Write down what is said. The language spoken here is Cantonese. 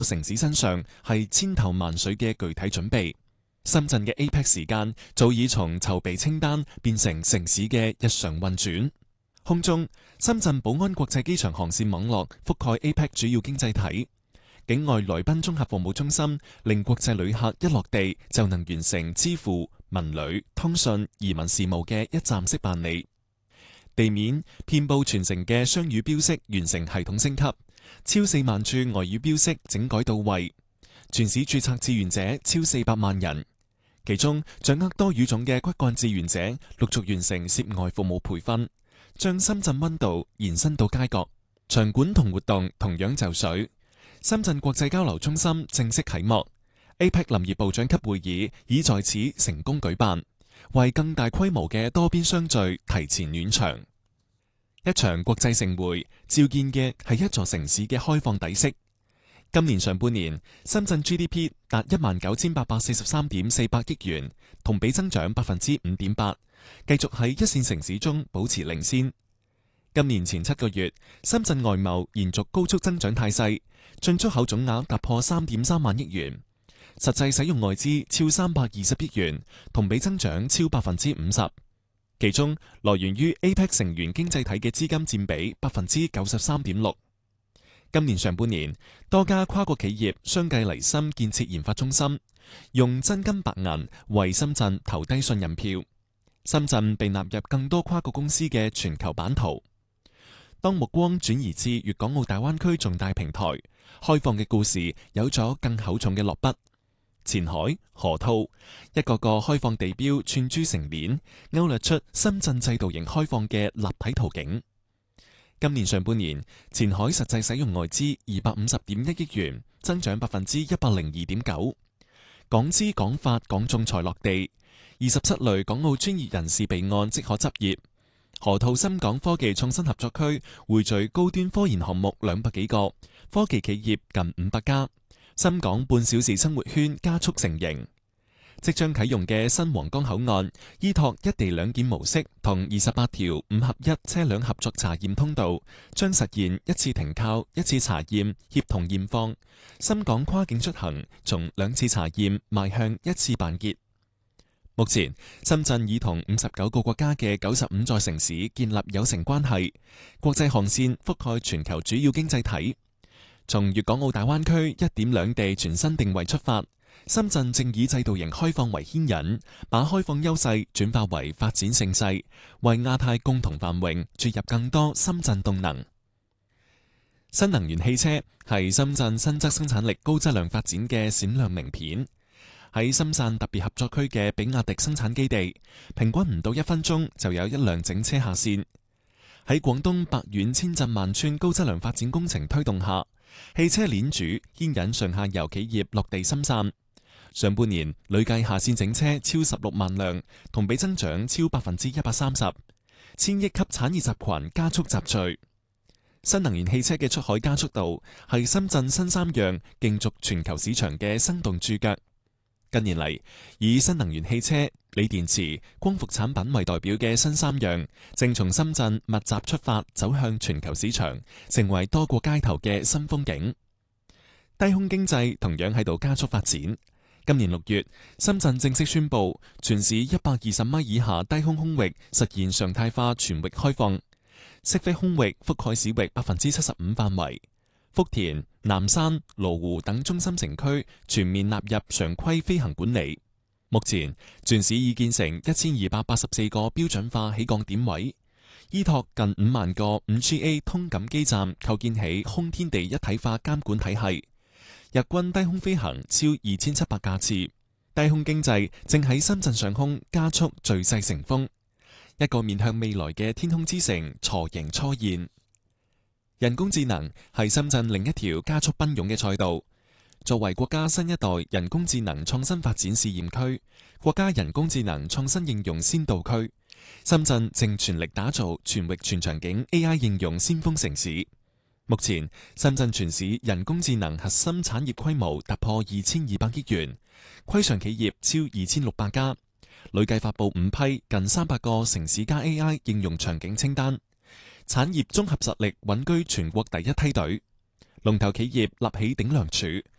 城市身上係千頭萬緒嘅具體準備。深圳嘅 APEC 時間早已從籌備清單變成城市嘅日常運轉。空中，深圳寶安國際機場航線網絡覆蓋 APEC 主要經濟體。境外來賓綜合服務中心令國際旅客一落地就能完成支付、文旅、通訊、移民事務嘅一站式辦理。地面遍佈全城嘅雙語標識完成系統升級，超4萬處外語標識整改到位。全市註冊志願者超400萬人，其中掌握多語種嘅骨幹志願者陸續完成涉外服務培訓，將深圳溫度延伸到街角。場館同活動同樣就緒。深圳國際交流中心正式啟幕，APEC 林業部長級會議已在此成功舉辦，為更大規模嘅多邊相聚提前暖場。一場國際盛會召見嘅係一座城市嘅開放底色。今年上半年，深圳 GDP 達19,843.48億元，同比增長5.8%，繼續喺一線城市中保持領先。今年前7個月，深圳外貿延續高速增長態勢，進出口總額突破3.3萬億元，實際使用外資超320億元，同比增長超50%。其中來源於 APEC 成員經濟體嘅資金佔比93.6%。今年上半年，多家跨國企業相繼嚟深建設研發中心，用真金白銀為深圳投低信任票。深圳被納入更多跨國公司嘅全球版圖。當目光轉移至粵港澳大灣區重大平台，開放嘅故事有咗更厚重嘅落筆。前海、河套，一個個開放地標串珠成鏈，勾勒出深圳制度型開放嘅立體圖景。今年上半年，前海實際使用外資250.1億元，增長102.9%。港資港法港仲裁落地，27類港澳專業人士備案即可執業。河套深港科技創新合作區匯聚高端科研項目200幾個，科技企業近500家。深港半小時生活圈加速成型。即將啟用嘅新皇崗口岸，依託一地兩檢模式同28條5合1車輛合作查驗通道，將實現一次停靠、一次查驗、協同驗放。深港跨境出行從2次查驗邁向一次辦結。目前，深圳已同59個國家嘅95座城市建立友城關係，國際航線覆蓋全球主要經濟體。從粵港澳大灣區一點兩地全新定位出發，深圳正以制度型開放為牽引，把開放優勢轉化為發展盛世，為亞太共同繁榮注入更多深圳動能。新能源汽車係深圳新增生產力高質量發展嘅閃亮名片。喺深圳特別合作區嘅比亞迪生產基地，平均唔到1分鐘就有一輛整車下線。喺廣東百縣千鎮萬村高質量發展工程推動下，汽車鏈主牽引上下游企業落地深散。上半年累計下線整車超16萬輛，同比增長超130%，千億級產業集群加速集聚。新能源汽車嘅出海加速度係深圳新三樣競逐全球市場嘅生動注腳。近年嚟，以新能源汽車、鋰電池、光伏產品為代表嘅新三樣，正從深圳密集出發，走向全球市場，成為多個街頭嘅新風景。低空經濟同樣喺度加速發展。今年6月，深圳正式宣布，全市120米以下低空空域實現常態化全域開放，適飛空域覆蓋市域75%範圍。福田、南山、羅湖等中心城區全面納入常規飛行管理。目前，全市已建成1284個標準化起降點位，依託近5萬個 5GA 通感基站，構建起空天地一體化監管體系。日均低空飛行超2700架次，低空經濟正喺深圳上空加速聚勢成風，一個面向未來嘅天空之城雛形初現。人工智能係深圳另一條加速奔湧嘅賽道。作為國家新一代人工智能創新發展試驗區、國家人工智能創新應用先導區，深圳正全力打造全域全場景 AI 應用先鋒城市。目前，深圳全市人工智能核心產業規模突破2200億元，規上企業超2600家，累計發佈5批近300個城市加 AI 應用場景清單。產業綜合實力穩居全國第一梯隊。 龍頭企業立起頂梁柱，